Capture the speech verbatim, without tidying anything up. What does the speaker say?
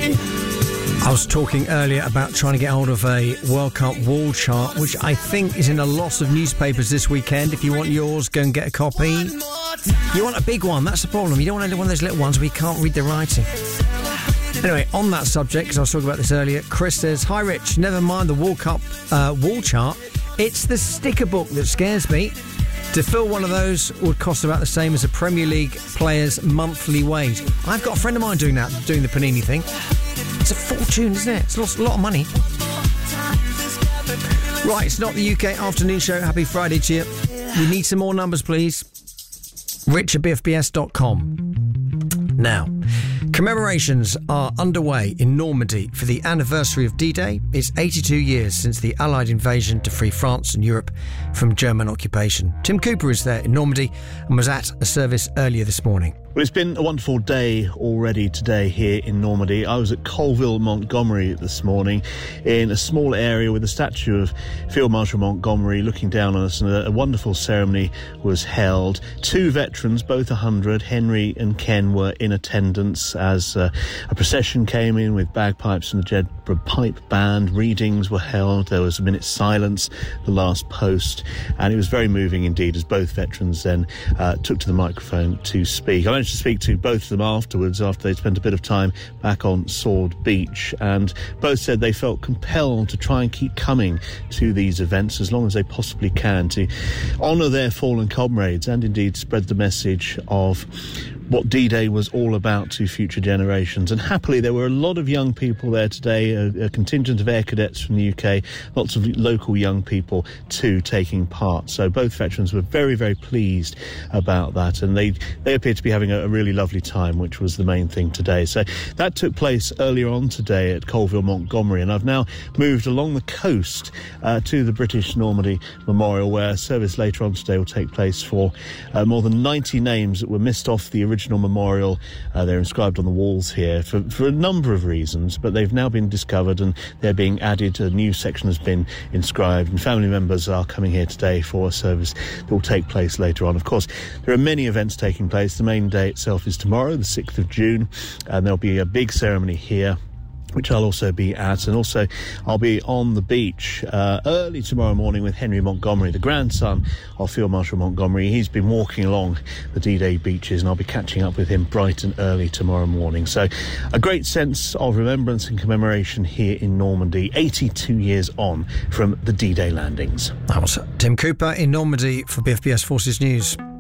I was talking earlier about trying to get hold of a World Cup wall chart, which I think is in a lot of newspapers this weekend. If you want yours, go and get a copy. You want a big one, that's the problem. You don't want one of those little ones where you can't read the writing. Anyway, on that subject, because I was talking about this earlier, Chris says, "Hi Rich, never mind the World Cup uh, wall chart. It's the sticker book that scares me. To fill one of those would cost about the same as a Premier League player's monthly wage." I've got a friend of mine doing that, doing the Panini thing. It's a fortune, isn't it? It's a lot of money. Right, it's not the U K afternoon show. Happy Friday to you. We need some more numbers, please. Rich at b f b s dot com. Now, commemorations are underway in Normandy for the anniversary of D-Day. It's eighty-two years since the Allied invasion to free France and Europe from German occupation. Tim Cooper is there in Normandy and was at a service earlier this morning. Well, it's been a wonderful day already today here in Normandy. I was at Colville, Montgomery this morning in a small area with a statue of Field Marshal Montgomery looking down on us, and a, a wonderful ceremony was held. Two veterans, both one hundred, Henry and Ken, were in attendance as uh, a procession came in with bagpipes and the Jedburgh Pipe Band. Readings were held. There was a minute's silence, the last post, and it was very moving indeed as both veterans then uh, took to the microphone to speak. I managed to speak to both of them afterwards after they spent a bit of time back on Sword Beach, and both said they felt compelled to try and keep coming to these events as long as they possibly can to honour their fallen comrades and indeed spread the message of what D-Day was all about to future generations. And happily, there were a lot of young people there today, a, a contingent of air cadets from the U K, lots of local young people too taking part. So both veterans were very, very pleased about that, and they, they appeared to be having a, a really lovely time, which was the main thing today. So that took place earlier on today at Colville, Montgomery, and I've now moved along the coast uh, to the British Normandy Memorial, where a service later on today will take place for uh, more than ninety names that were missed off the original memorial. Uh, they're inscribed on the walls here for, for a number of reasons, but they've now been discovered and they're being added. A new section has been inscribed, and family members are coming here today for a service that will take place later on. Of course, there are many events taking place. The main day itself is tomorrow, the sixth of June, and there'll be a big ceremony here, which I'll also be at, and also I'll be on the beach uh, early tomorrow morning with Henry Montgomery, the grandson of Field Marshal Montgomery. He's been walking along the D-Day beaches, and I'll be catching up with him bright and early tomorrow morning. So a great sense of remembrance and commemoration here in Normandy, eighty-two years on from the D-Day landings. That was Tim Cooper in Normandy for B F B S Forces News.